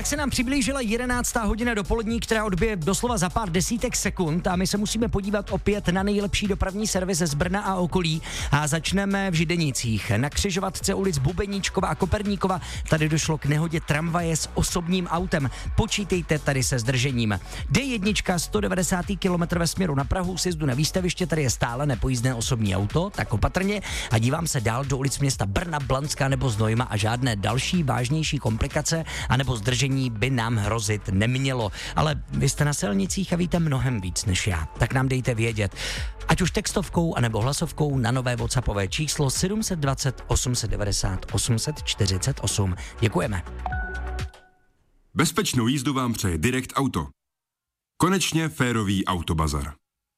Tak se nám přiblížila 11. hodina dopolední, která odbije doslova za pár desítek sekund a my se musíme podívat opět na nejlepší dopravní servis z Brna a okolí a začneme v Židenicích. Na křižovatce ulic Bubeníčkova a Koperníkova tady došlo k nehodě tramvaje s osobním autem. Počítejte tady se zdržením. D1 190 km ve směru na Prahu, sjezdu na výstaviště, tady je stále nepojízdné osobní auto, tak opatrně a dívám se dál do ulic města Brna, Blanská nebo Znojma a žádné další vážnější komplikace anebo zdržení by nám hrozit nemělo. Ale vy jste na silnicích a víte mnohem víc než já, tak nám dejte vědět. Ať už textovkou anebo hlasovkou na nové WhatsAppové číslo 720 890 848. Děkujeme. Bezpečnou jízdu vám přeje Direct Auto. Konečně férový autobazar.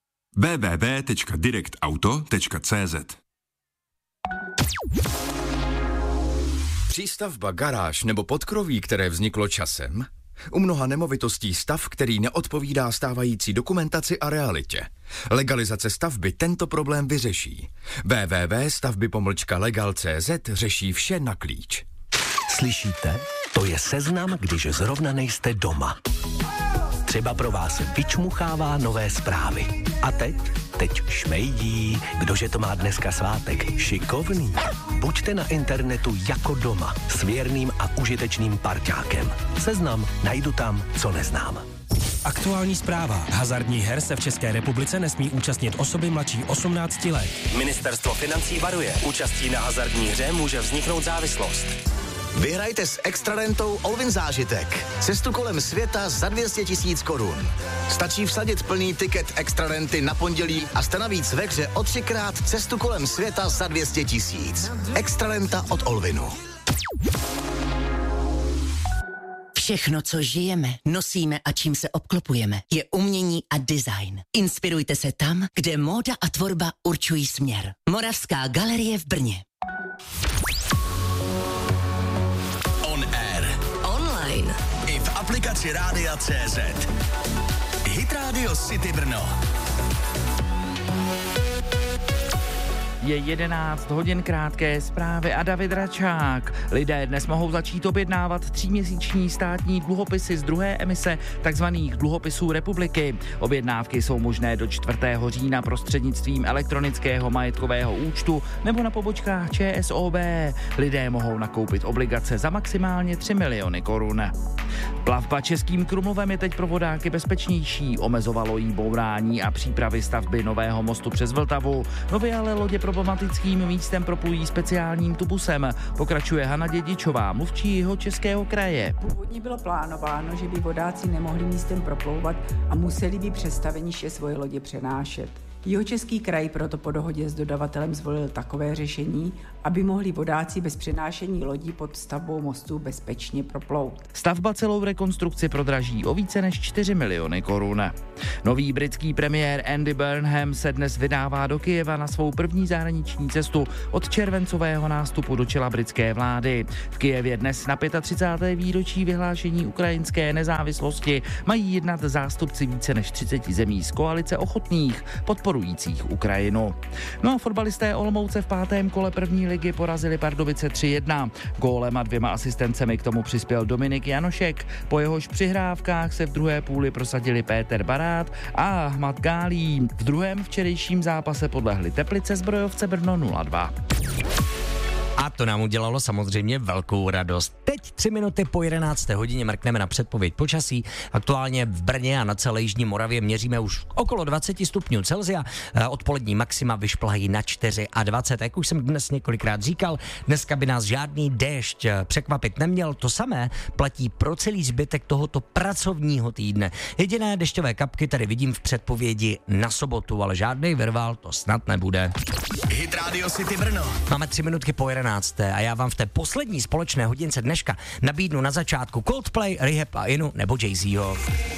www.directauto.cz. Přístavba, garáž nebo podkroví, které vzniklo časem? U mnoha nemovitostí stav, který neodpovídá stávající dokumentaci a realitě. Legalizace stavby tento problém vyřeší. www.stavby-legal.cz řeší vše na klíč. Slyšíte? To je seznam, když zrovna nejste doma. Třeba pro vás vyčmuchává nové zprávy. A teď šmejdí, kdože to má dneska svátek. Šikovný. Buďte na internetu jako doma, s věrným a užitečným parťákem. Seznam najdu tam, co neznám. Aktuální zpráva. Hazardních her se v České republice nesmí účastnit osoby mladší 18 let. Ministerstvo financí varuje. Účastí na hazardní hře může vzniknout závislost. Vyhrajte s extrarentou Olvin zážitek. Cestu kolem světa za 200 000 korun. Stačí vsadit plný tiket extrarenty na pondělí a jste navíc ve hře o 3krát cestu kolem světa za 200 000. Extrarenta od Olvinu. Všechno, co žijeme, nosíme a čím se obklopujeme, je umění a design. Inspirujte se tam, kde móda a tvorba určují směr. Moravská galerie v Brně. Online. I v aplikaci Rádia.cz. Hit Radio City Brno. Je 11 hodin, krátké zprávy a David Račák. Lidé dnes mohou začít objednávat 3měsíční státní dluhopisy z druhé emise takzvaných dluhopisů republiky. Objednávky jsou možné do 4. října prostřednictvím elektronického majetkového účtu nebo na pobočkách ČSOB. Lidé mohou nakoupit obligace za maximálně 3 miliony korun. Plavba Českým Krumlovem je teď pro vodáky bezpečnější. Omezovalo jí bourání a přípravy stavby nového mostu přes Vltavu. Nově ale lodě problematickým místem proplují speciálním tubusem. Pokračuje Hana Dědičová, mluvčí Jihočeského kraje. Původně bylo plánováno, že by vodáci nemohli místem proplouvat a museli by přes staveniště svoje lodě přenášet. Jihočeský kraj proto po dohodě s dodavatelem zvolil takové řešení, aby mohli vodáci bez přenášení lodí pod stavbou mostu bezpečně proplout. Stavba celou rekonstrukci prodraží o více než 4 miliony korun. Nový britský premiér Andy Burnham se dnes vydává do Kyjeva na svou první zahraniční cestu od červencového nástupu do čela britské vlády. V Kyjevě dnes na 35. výročí vyhlášení ukrajinské nezávislosti mají jednat zástupci více než 30 zemí z koalice ochotných podporujících Ukrajinu. No a fotbalisté Olomouce v 5. kole první ligy porazili Pardubice 3-1. Gólem a 2 asistencemi k tomu přispěl Dominik Janošek. Po jehož přihrávkách se v druhé půli prosadili Péter Barát a Ahmad Gálí. V druhém včerejším zápase podlehli Teplice Zbrojovce Brno 0-2. A to nám udělalo samozřejmě velkou radost. Teď 3 minuty po 11. hodině mrkneme na předpověď počasí. Aktuálně v Brně a na celé jižní Moravě měříme už okolo 20 stupňů Celsia. Odpolední maxima vyšplhají na 24. Jak už jsem dnes několikrát říkal, dneska by nás žádný déšť překvapit neměl. To samé platí pro celý zbytek tohoto pracovního týdne. Jediné dešťové kapky tady vidím v předpovědi na sobotu, ale žádný virvál to snad nebude. Hit Radio City Brno. Máme 3 minutky po 11. a já vám v té poslední společné hodince dneška nabídnu na začátku Coldplay, Rehab a Inu nebo Jay-Zho.